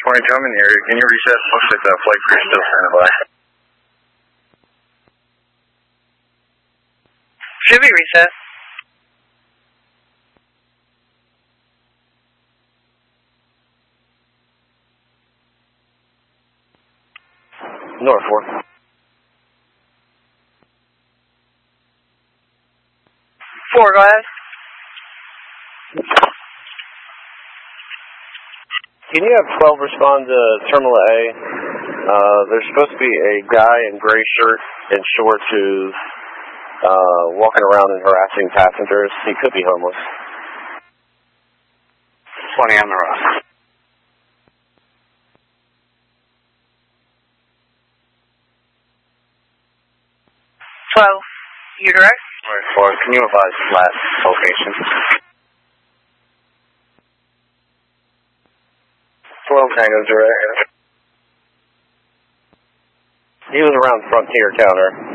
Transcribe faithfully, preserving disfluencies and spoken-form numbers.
Point coming here. Can you reset? Looks like the flight crew is still standing by. Should we reset? North four. Four, go ahead. Can you have twelve respond to Terminal A? Uh, there's supposed to be a guy in gray shirt and shorts who's uh, walking around and harassing passengers. He could be homeless. twenty on the run. twelve, you direct? North four, can you advise flat location? twelve Tango direct. He was around Frontier counter.